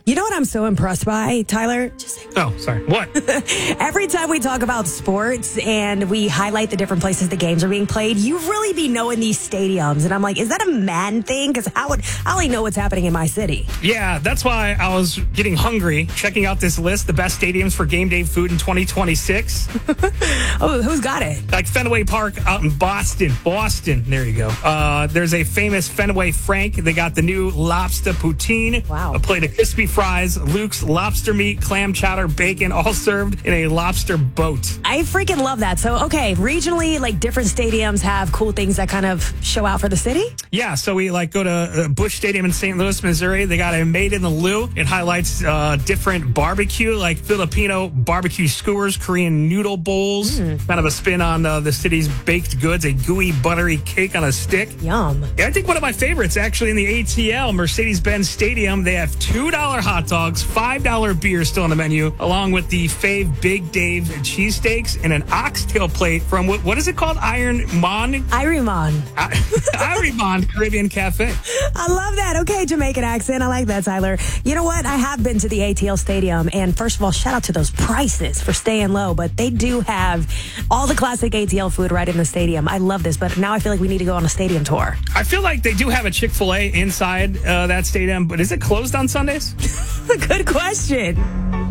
You know what I'm so impressed by, Tyler? Oh, sorry. What? Every time we talk about sports and we highlight the different places the games are being played, you really be knowing these stadiums. And I'm like, is that a Madden thing? Because I only know what's happening in my city. Yeah, that's why I was getting hungry, checking out this list, the best stadiums for game day food in 2026. Oh, who's got it? Like Fenway Park out in Boston. There you go. There's a famous Fenway Frank. They got the new lobster poutine. Wow. A plate of crispy fries, Luke's lobster meat, clam chowder, bacon, all served in a lobster boat. I freaking love that. So, okay, regionally, like different stadiums have cool things that kind of show out for the city? Yeah, so we go to Busch Stadium in St. Louis, Missouri. They got a Made in the Lou. It highlights different barbecue, like Filipino barbecue skewers, Korean noodle bowls, kind of a spin on the city's baked goods, a gooey, buttery cake on a stick. Yum. Yeah, I think one of my favorites, actually, in the ATL, Mercedes-Benz Stadium, they have $2 hot dogs, $5 beer still on the menu, along with the fave Big Dave cheesesteaks and an oxtail plate from, what is it called? Ironmon Caribbean Cafe. I love that. Okay, Jamaican accent. I like that, Tyler. You know what? I have been to the ATL Stadium, and first of all, shout out to those prices for staying low, but they do have all the classic ATL food right in the stadium. I love this, but now I feel like we need to go on a stadium tour. I feel like they do have a Chick-fil-A inside that stadium, but is it closed on Sundays? Good question.